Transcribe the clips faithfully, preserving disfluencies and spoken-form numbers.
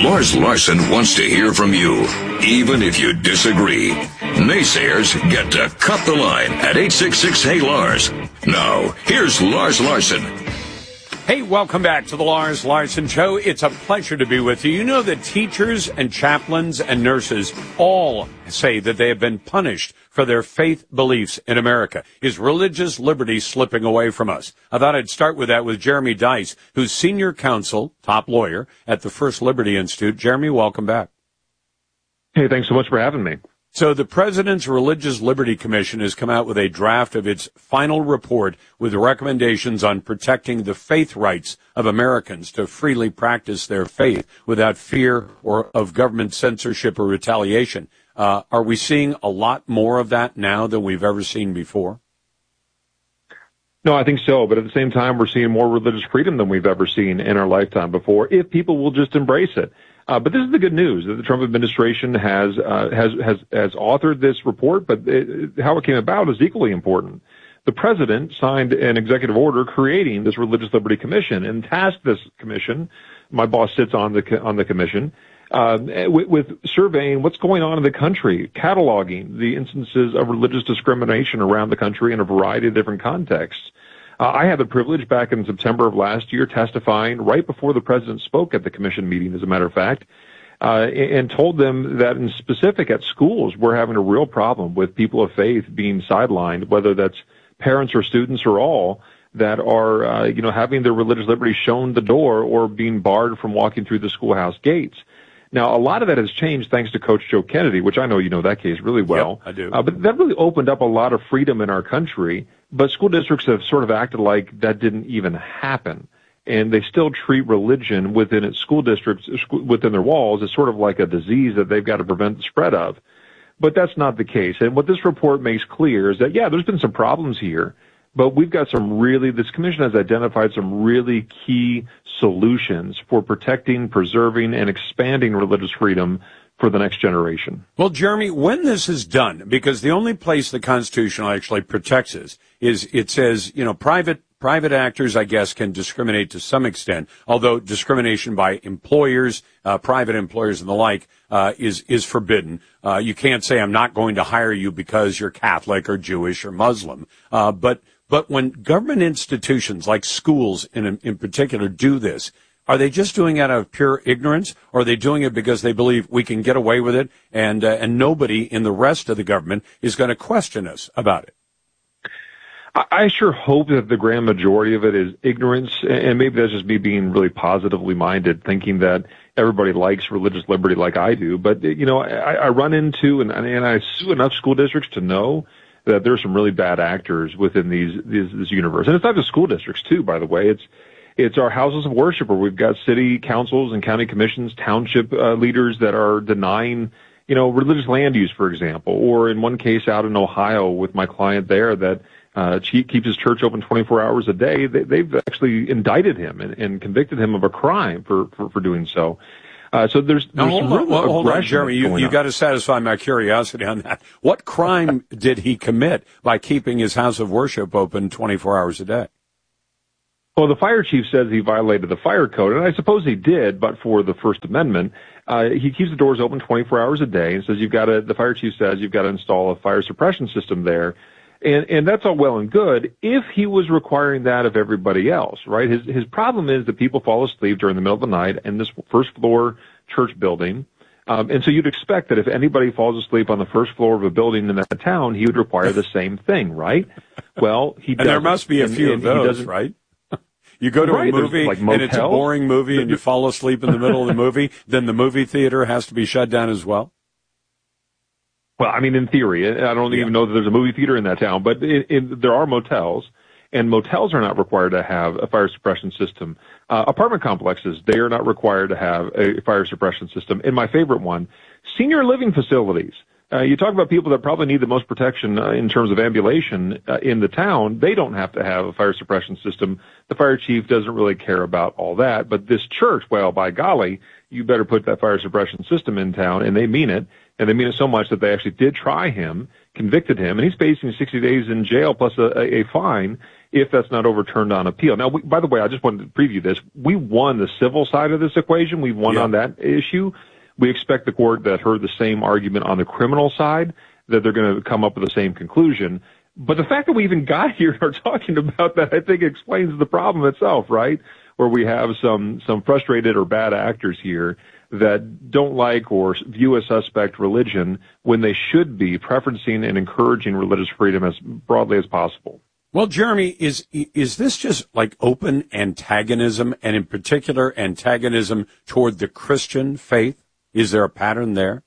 Lars Larson wants to hear from you, even if you disagree. Naysayers get to cut the line at eight six six, H E Y, Lars. Now, here's Lars Larson. Hey, welcome back to the Lars Larson Show. It's a pleasure to be with you. You know that teachers and chaplains and nurses all say that they have been punished for their faith beliefs in America. Is religious liberty slipping away from us? I thought I'd start with that with Jeremy Dys, who's senior counsel, top lawyer at the First Liberty Institute. Jeremy, welcome back. Hey, thanks so much for having me. So the President's Religious Liberty Commission has come out with a draft of its final report with recommendations on protecting the faith rights of Americans to freely practice their faith without fear or of government censorship or retaliation. Uh, are we seeing a lot more of that now than we've ever seen before? No, I think so. But at the same time, we're seeing more religious freedom than we've ever seen in our lifetime before, if people will just embrace it. Uh, but this is the good news that the Trump administration has uh, has has has authored this report. But it, how it came about is equally important. The president signed an executive order creating this Religious Liberty Commission and tasked this commission. My boss sits on the on the commission uh, with, with surveying what's going on in the country, cataloging the instances of religious discrimination around the country in a variety of different contexts. Uh, I had the privilege back in September of last year testifying right before the president spoke at the commission meeting, as a matter of fact, uh, and told them that in specific at schools, we're having a real problem with people of faith being sidelined, whether that's parents or students or all, that are, uh, you know, having their religious liberty shown the door or being barred from walking through the schoolhouse gates. Now, a lot of that has changed thanks to Coach Joe Kennedy, which I know you know that case really well. Yep, I do. Uh, but that really opened up a lot of freedom in our country. But school districts have sort of acted like that didn't even happen. And they still treat religion within its school districts, within their walls, as sort of like a disease that they've got to prevent the spread of. But that's not the case. And what this report makes clear is that, yeah, there's been some problems here, but we've got some really, this commission has identified some really key solutions for protecting, preserving, and expanding religious freedom for the next generation. Well, Jeremy, when this is done, because the only place the Constitution actually protects us is it says, you know, private private actors, I guess, can discriminate to some extent, although discrimination by employers, uh, private employers and the like, uh, is, is forbidden. Uh, you can't say I'm not going to hire you because you're Catholic or Jewish or Muslim. Uh, but, but when government institutions like schools in, in particular do this, are they just doing it out of pure ignorance, or are they doing it because they believe we can get away with it and, uh, and nobody in the rest of the government is going to question us about it? I sure hope that the grand majority of it is ignorance, and maybe that's just me being really positively minded, thinking that everybody likes religious liberty like I do. But, you know, I, I run into, and, and I sue enough school districts to know that there are some really bad actors within these, these this universe. And it's not just school districts, too, by the way. It's It's our houses of worship where we've got city councils and county commissions, township uh, leaders that are denying, you know, religious land use, for example. Or in one case out in Ohio with my client there that uh, keeps his church open twenty-four hours a day. They, they've actually indicted him and, and convicted him of a crime for, for, for doing so. Uh, so there's, now, there's hold some on, well, hold on, Jeremy, you, you on. got to satisfy my curiosity on that. What crime did he commit by keeping his house of worship open twenty-four hours a day? Well, the fire chief says he violated the fire code, and I suppose he did, but for the First Amendment. Uh, he keeps the doors open twenty-four hours a day and says you've got to, the fire chief says you've got to install a fire suppression system there. And, and that's all well and good if he was requiring that of everybody else, right? His, his problem is that people fall asleep during the middle of the night in this first floor church building. Um, and so you'd expect that if anybody falls asleep on the first floor of a building in that town, he would require the same thing, right? Well, he doesn't. And there must be a few and, of and those, right? You go to right, a movie like and it's a boring movie and you fall asleep in the middle of the movie, then the movie theater has to be shut down as well? Well, I mean, in theory, I don't yeah. even know that there's a movie theater in that town, but it, it, there are motels, and motels are not required to have a fire suppression system. Uh, apartment complexes, they are not required to have a fire suppression system. And my favorite one, senior living facilities. Uh, you talk about people that probably need the most protection uh, in terms of ambulation uh, in the town. They don't have to have a fire suppression system. The fire chief doesn't really care about all that. But this church, well, by golly, you better put that fire suppression system in town, and they mean it. And they mean it so much that they actually did try him, convicted him, and he's facing sixty days in jail plus a, a fine. if that's not overturned on appeal. Now, we, by the way, I just wanted to preview this. We won the civil side of this equation. We've won yeah. on that issue. We expect the court that heard the same argument on the criminal side, that they're going to come up with the same conclusion. But the fact that we even got here and are talking about that, I think explains the problem itself, right? Where we have some, some frustrated or bad actors here that don't like or view a suspect religion when they should be preferencing and encouraging religious freedom as broadly as possible. Well, Jeremy, is is this just like open antagonism, and in particular antagonism toward the Christian faith? Is there a pattern there?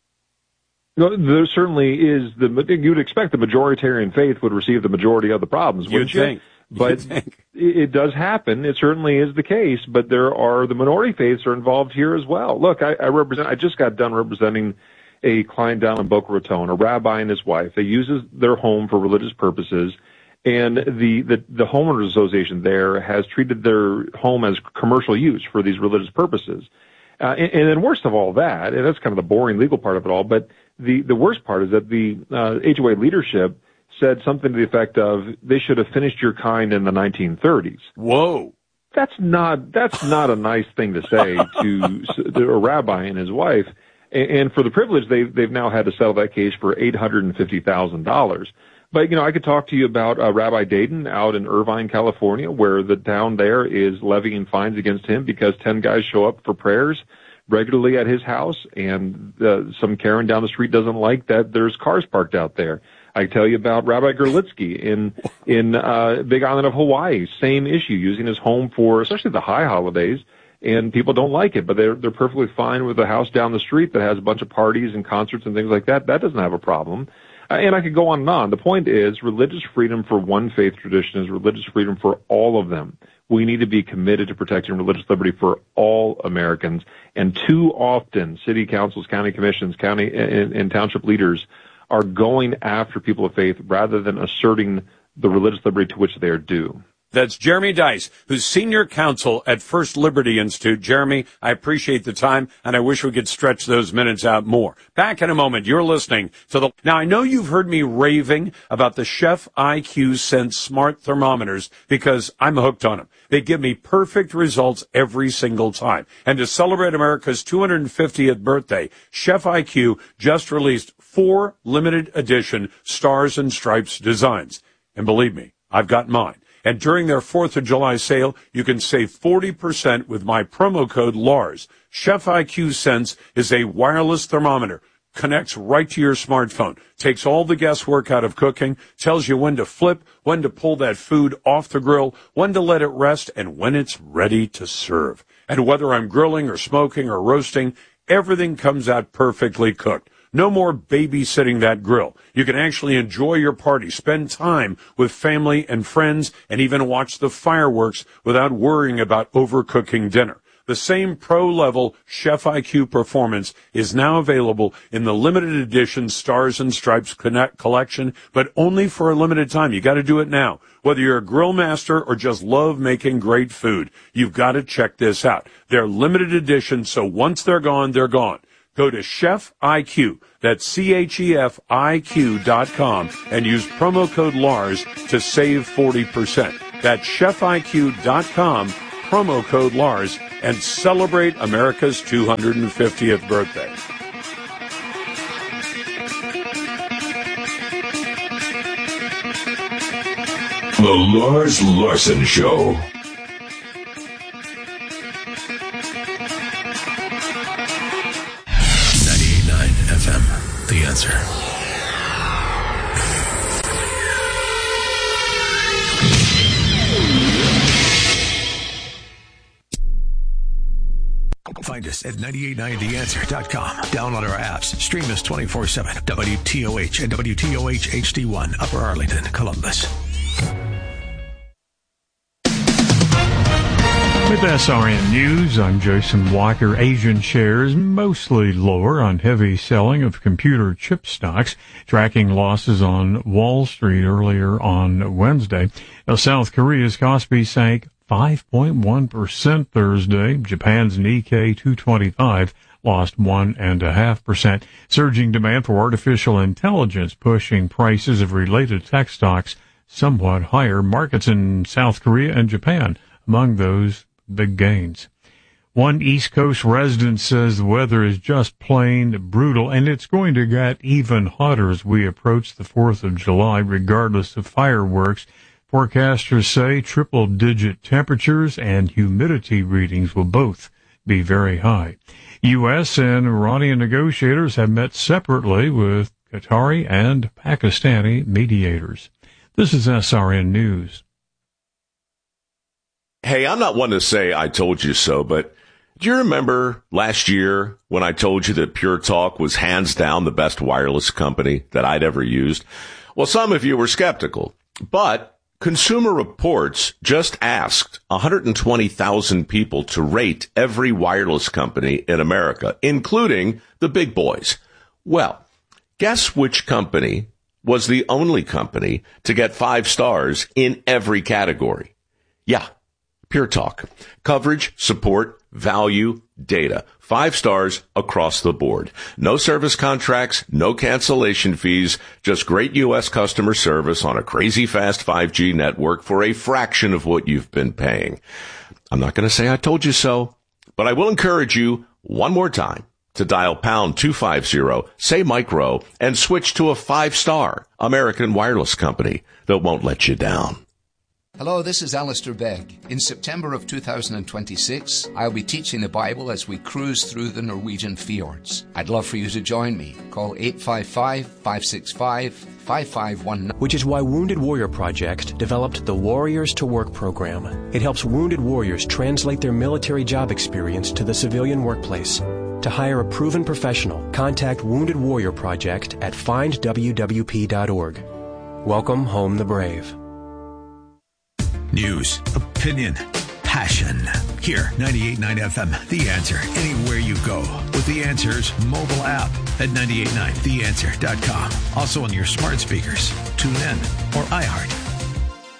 No, there certainly is. The you'd expect the majoritarian faith would receive the majority of the problems, wouldn't you? Think. But think. It does happen. It certainly is the case. But there are the minority faiths are involved here as well. Look, I, I represent. I just got done representing a client down in Boca Raton, a rabbi and his wife. They use their home for religious purposes. And the, the, the homeowners association there has treated their home as commercial use for these religious purposes. Uh, and, and then worst of all that, and that's kind of the boring legal part of it all, but the, the worst part is that the uh, H O A leadership said something to the effect of they should have finished your kind in the nineteen thirties. Whoa. That's not, that's not a nice thing to say to, to a rabbi and his wife. And, and for the privilege, they've, they've now had to settle that case for eight hundred fifty thousand dollars. But, you know, I could talk to you about uh, Rabbi Dayton out in Irvine, California, where the town there is levying fines against him because ten guys show up for prayers regularly at his house, and uh, some Karen down the street doesn't like that there's cars parked out there. I can tell you about Rabbi Gerlitsky in in uh, Big Island of Hawaii. Same issue, using his home for especially the high holidays, and people don't like it, but they're they're perfectly fine with a house down the street that has a bunch of parties and concerts and things like that. That doesn't have a problem. And I could go on and on. The point is, religious freedom for one faith tradition is religious freedom for all of them. We need to be committed to protecting religious liberty for all Americans. And too often, city councils, county commissions, county and, and township leaders are going after people of faith rather than asserting the religious liberty to which they are due. That's Jeremy Dys, who's senior counsel at First Liberty Institute. Jeremy, I appreciate the time, and I wish we could stretch those minutes out more. Back in a moment. You're listening to the... Now, I know you've heard me raving about the Chef I Q Sense smart thermometers because I'm hooked on them. They give me perfect results every single time. And to celebrate America's two hundred fiftieth birthday, Chef I Q just released four limited edition Stars and Stripes designs. And believe me, I've got mine. And during their fourth of July sale, you can save forty percent with my promo code Lars. Chef I Q Sense is a wireless thermometer. Connects right to your smartphone. Takes all the guesswork out of cooking. Tells you when to flip, when to pull that food off the grill, when to let it rest, and when it's ready to serve. And whether I'm grilling or smoking or roasting, everything comes out perfectly cooked. No more babysitting that grill. You can actually enjoy your party, spend time with family and friends, and even watch the fireworks without worrying about overcooking dinner. The same pro-level Chef I Q performance is now available in the limited edition Stars and Stripes Connect collection, but only for a limited time. You got to do it now. Whether you're a grill master or just love making great food, you've got to check this out. They're limited edition, so once they're gone, they're gone. Go to Chef I Q, that's C H E F I Q dot com, and use promo code Lars to save forty percent. That's Chef I Q dot com, promo code Lars, and celebrate America's two hundred fiftieth birthday. The Lars Larson Show. F M, The Answer. Find us at nine eight nine the answer dot com. Download our apps. Stream us twenty-four seven. W T O H and W T O H H D one, Upper Arlington, Columbus. With S R N News, I'm Jason Walker. Asian shares mostly lower on heavy selling of computer chip stocks, tracking losses on Wall Street earlier on Wednesday. Now, South Korea's Kospi sank five point one percent Thursday. Japan's Nikkei two twenty-five lost one point five percent. Surging demand for artificial intelligence pushing prices of related tech stocks somewhat higher. Markets in South Korea and Japan among those big gains. One East Coast resident says the weather is just plain brutal, and it's going to get even hotter as we approach the fourth of July, regardless of fireworks. Forecasters say triple-digit temperatures and humidity readings will both be very high. U S and Iranian negotiators have met separately with Qatari and Pakistani mediators. This is S R N News. Hey, I'm not one to say I told you so, but do you remember last year when I told you that Pure Talk was hands down the best wireless company that I'd ever used? Well, some of you were skeptical, but Consumer Reports just asked one hundred twenty thousand people to rate every wireless company in America, including the big boys. Well, guess which company was the only company to get five stars in every category? Yeah, Pure Talk. Coverage, support, value, data. Five stars across the board. No service contracts, no cancellation fees, just great U S customer service on a crazy fast five G network for a fraction of what you've been paying. I'm not going to say I told you so, but I will encourage you one more time to dial pound two fifty, say micro, and switch to a five-star American wireless company that won't let you down. Hello, this is Alistair Begg. In September of two thousand twenty-six, I'll be teaching the Bible as we cruise through the Norwegian fjords. I'd love for you to join me. Call eight five five, five six five, five five one nine. Which is why Wounded Warrior Project developed the Warriors to Work program. It helps wounded warriors translate their military job experience to the civilian workplace. To hire a proven professional, contact Wounded Warrior Project at find w w p dot org. Welcome home the brave. News, opinion, passion. Here, ninety-eight point nine F M, The Answer. Anywhere you go with The Answer's mobile app at nine eight nine the answer dot com. Also on your smart speakers, TuneIn, or iHeart.